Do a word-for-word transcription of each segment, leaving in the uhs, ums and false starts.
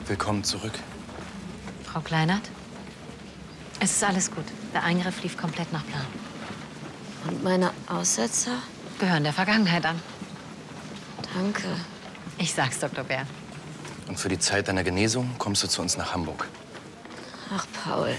Willkommen zurück. Frau Kleinert? Es ist alles gut. Der Eingriff lief komplett nach Plan. Und meine Aussetzer? Gehören der Vergangenheit an. Danke. Ich sag's, Doktor Bär. Und für die Zeit deiner Genesung kommst du zu uns nach Hamburg. Ach, Paul.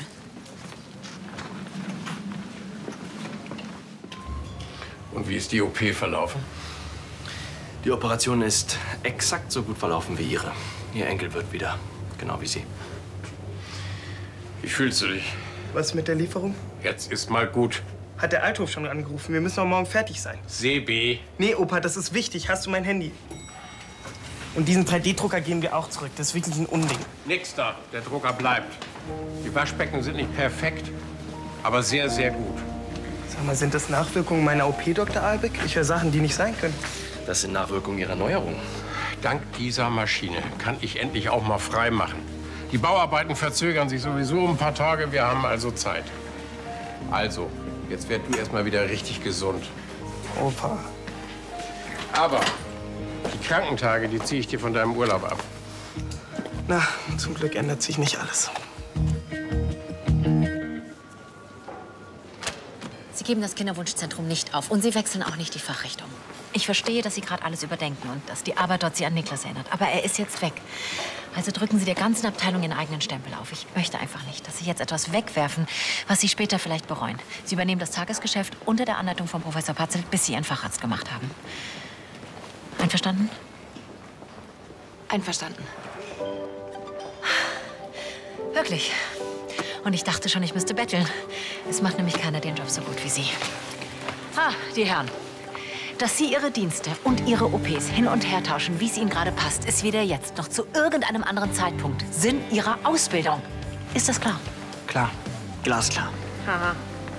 Und wie ist die O P verlaufen? Die Operation ist exakt so gut verlaufen wie Ihre. Ihr Enkel wird wieder, genau wie Sie. Wie fühlst du dich? Was mit der Lieferung? Jetzt ist mal gut. Hat der Althof schon angerufen? Wir müssen noch morgen fertig sein. Sebi. Nee, Opa, das ist wichtig. Hast du mein Handy? Und diesen drei D Drucker geben wir auch zurück. Das ist wirklich ein Unding. Nix da. Der Drucker bleibt. Die Waschbecken sind nicht perfekt, aber sehr, sehr gut. Sag mal, sind das Nachwirkungen meiner O P, Doktor Albeck? Ich höre Sachen, die nicht sein können. Das sind Nachwirkungen Ihrer Neuerung. Dank dieser Maschine kann ich endlich auch mal frei machen. Die Bauarbeiten verzögern sich sowieso um ein paar Tage. Wir haben also Zeit. Also, jetzt werd du erst mal wieder richtig gesund. Opa. Aber die Krankentage, die ziehe ich dir von deinem Urlaub ab. Na, zum Glück ändert sich nicht alles. Sie geben das Kinderwunschzentrum nicht auf und Sie wechseln auch nicht die Fachrichtung. Ich verstehe, dass Sie gerade alles überdenken und dass die Arbeit dort Sie an Niklas erinnert. Aber er ist jetzt weg. Also drücken Sie der ganzen Abteilung Ihren eigenen Stempel auf. Ich möchte einfach nicht, dass Sie jetzt etwas wegwerfen, was Sie später vielleicht bereuen. Sie übernehmen das Tagesgeschäft unter der Anleitung von Professor Patzel, bis Sie Ihren Facharzt gemacht haben. Einverstanden? Einverstanden. Wirklich. Und ich dachte schon, ich müsste betteln. Es macht nämlich keiner den Job so gut wie Sie. Ah, die Herren. Dass Sie Ihre Dienste und Ihre O Ps hin und her tauschen, wie es Ihnen gerade passt, ist weder jetzt noch zu irgendeinem anderen Zeitpunkt Sinn Ihrer Ausbildung. Ist das klar? Klar. Glasklar. Haha.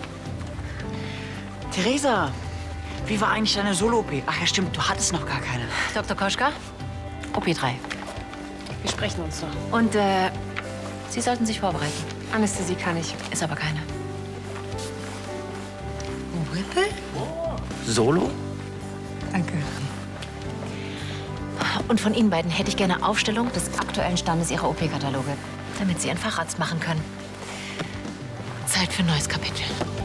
Theresa, wie war eigentlich deine Solo-O P? Ach ja, stimmt, du hattest noch gar keine. Doktor Koschka, O P drei. Wir sprechen uns noch. Und äh, Sie sollten sich vorbereiten. Anästhesie kann ich. Ist aber keine. Whipple? Solo? Danke. Und von Ihnen beiden hätte ich gerne Aufstellung des aktuellen Standes Ihrer O P-Kataloge, damit Sie Ihren Facharzt machen können. Zeit für ein neues Kapitel.